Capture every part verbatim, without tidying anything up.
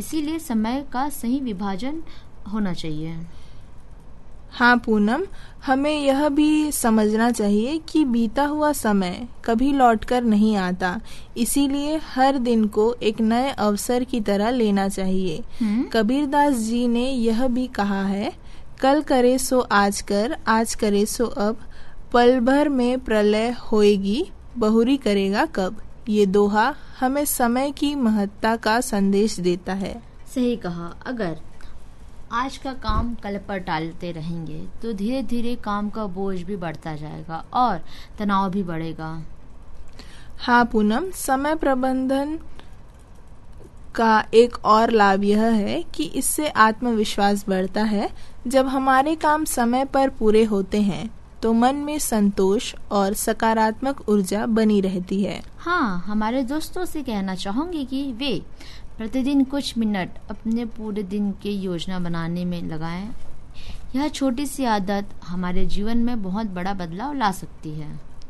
इसीलिए समय का सही विभाजन होना चाहिए। हाँ पूनम, हमें यह भी समझना चाहिए कि बीता हुआ समय कभी लौटकर नहीं आता, इसीलिए हर दिन को एक नए अवसर की तरह लेना चाहिए। कबीरदास जी ने यह भी कहा है, कल करे सो आज कर, आज करे सो अब, पल भर में प्रलय होएगी, बहुरी करेगा कब। ये दोहा हमें समय की महत्ता का संदेश देता है। सही कहा। अगर आज का काम कल पर टालते रहेंगे तो धीरे धीरे काम का बोझ भी बढ़ता जाएगा और तनाव भी बढ़ेगा। हाँ पूनम, समय प्रबंधन का एक और लाभ यह है कि इससे आत्मविश्वास बढ़ता है। जब हमारे काम समय पर पूरे होते हैं तो मन में संतोष और सकारात्मक ऊर्जा बनी रहती है। हाँ, हमारे दोस्तों से कहना चाहूंगी कि वे प्रतिदिन कुछ मिनट अपने पूरे दिन की योजना बनाने में लगाएं। यह छोटी सी आदत हमारे जीवन में बहुत बड़ा बदलाव ला सकती है।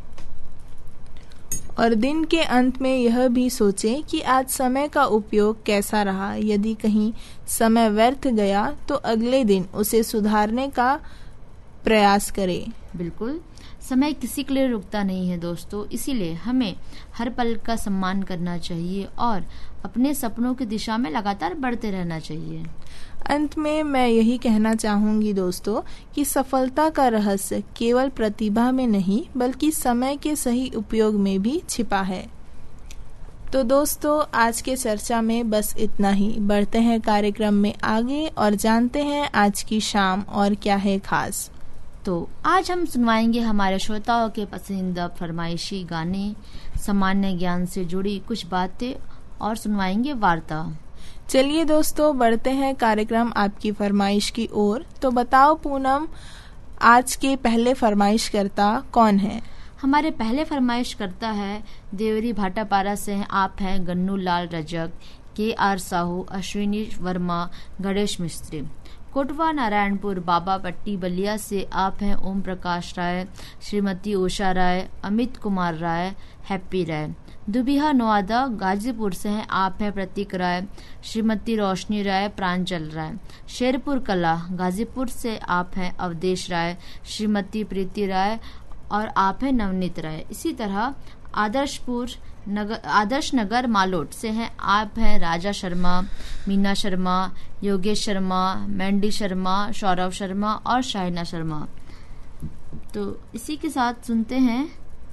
और दिन के अंत में यह भी सोचें कि आज समय का उपयोग कैसा रहा। यदि कहीं समय व्यर्थ गया तो अगले दिन उसे सुधारने का प्रयास करें। बिल्कुल, समय किसी के लिए रुकता नहीं है दोस्तों, इसीलिए हमें हर पल का सम्मान करना चाहिए और अपने सपनों की दिशा में लगातार बढ़ते रहना चाहिए। अंत में मैं यही कहना चाहूंगी दोस्तों कि सफलता का रहस्य केवल प्रतिभा में नहीं बल्कि समय के सही उपयोग में भी छिपा है। तो दोस्तों, आज के चर्चा में बस इतना ही। बढ़ते हैं कार्यक्रम में आगे और जानते हैं आज की शाम और क्या है खास। तो आज हम सुनवाएंगे हमारे श्रोताओं के पसंदीदा फरमाइशी गाने, सामान्य ज्ञान से जुड़ी कुछ बातें और सुनवाएंगे वार्ता। चलिए दोस्तों, बढ़ते हैं कार्यक्रम आपकी फरमाइश की ओर। तो बताओ पूनम, आज के पहले फरमाइश करता कौन है? हमारे पहले फरमाइश करता है देवरी भाटापारा से हैं, आप हैं गन्नू लाल रजक, के आर साहू, अश्विनी वर्मा, गणेश मिस्त्री। कोटवा नारायणपुर बाबा पट्टी बलिया से आप हैं ओम प्रकाश राय, श्रीमती उषा राय, अमित कुमार राय, हैप्पी राय। दुबिहा नवादा गाजीपुर से हैं, आप हैं प्रतीक राय, श्रीमती रोशनी राय, प्रांजल राय। शेरपुर कला गाजीपुर से आप हैं अवधेश राय, श्रीमती प्रीति राय और आप हैं नवनीत राय। इसी तरह आदर्शपुर नगर आदर्श नगर मालोट से हैं, आप हैं राजा शर्मा, मीना शर्मा, योगेश शर्मा, मैंडी शर्मा, सौरभ शर्मा और शाहिना शर्मा। तो इसी के साथ सुनते हैं।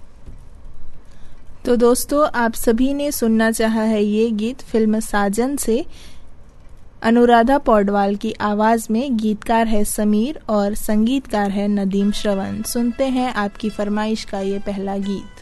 तो दोस्तों, आप सभी ने सुनना चाहा है ये गीत फिल्म साजन से। अनुराधा पौडवाल की आवाज में गीतकार है समीर और संगीतकार है नदीम श्रवण। सुनते हैं आपकी फरमाइश का ये पहला गीत।